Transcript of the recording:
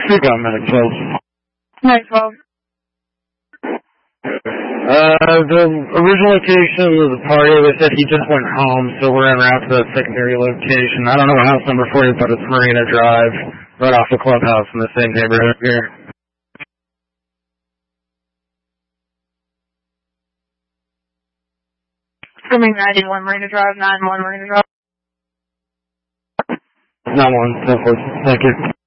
Speak on Medic 12. Medic 12. The original location of the party, they said he just went home, so we're en route to the secondary location. I don't know house number 40, but it's Marina Drive, right off the clubhouse in the same neighborhood here. Swimming 91 Marina Drive, 91 Marina Drive. 91, 10-4. Thank you.